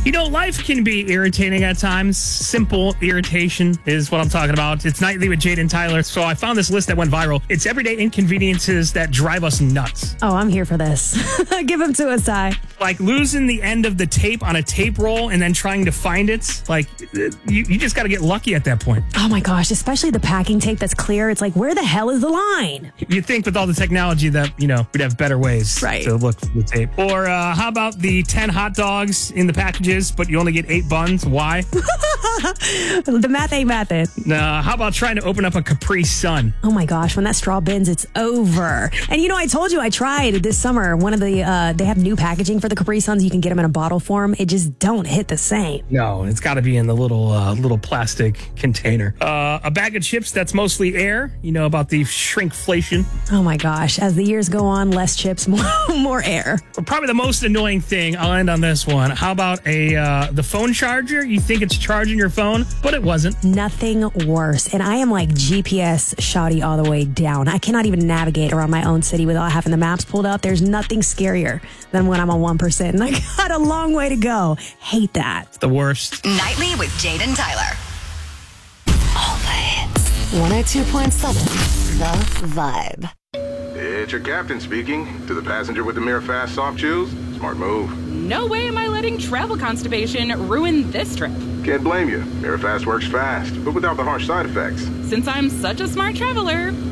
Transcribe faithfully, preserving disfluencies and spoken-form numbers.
You know, life can be irritating at times. Simple irritation is what I'm talking about. It's Nightly with Jade and Tyler. So I found this list that went viral. It's everyday inconveniences that drive us nuts. Oh, I'm here for this. Give them to us, Ty. Like losing the end of the tape on a tape roll and then trying to find it. Like, you, you just got to get lucky at that point. Oh my gosh, especially the packing tape that's clear. It's like, where the hell is the line? You'd think with all the technology that, you know, we'd have better ways right. to look for the tape. Or uh, how about the ten hot dogs in the packages, but you only get eight buns? Why? The math ain't method. Uh, how about trying to open up a Capri Sun? Oh my gosh, when that straw bends, it's over. And you know, I told you I tried this summer. One of the, uh, they have new packaging for the Capri Suns. You can get them in a bottle form. It just don't hit the same. No, it's got to be in the little uh, little plastic container. Uh, a bag of chips that's mostly air. You know about the shrinkflation. Oh my gosh, as the years go on, less chips, more, more air. But probably the most annoying thing, I'll end on this one. How about a uh, the phone charger? You think it's charging your phone, but it wasn't. Nothing worse. And I am like G P S shoddy all the way down. I cannot even navigate around my own city without having the maps pulled up. There's nothing scarier than when I'm on one percent and I got a long way to go. Hate that. It's the worst. Nightly with Jade and Tyler. All the hits. one oh two point seven The Vibe. It's your captain speaking. To the passenger with the Mirror Fast soft chews, smart move. No way am I letting travel constipation ruin this trip. Can't blame you. Mirror Fast works fast, but without the harsh side effects. Since I'm such a smart traveler,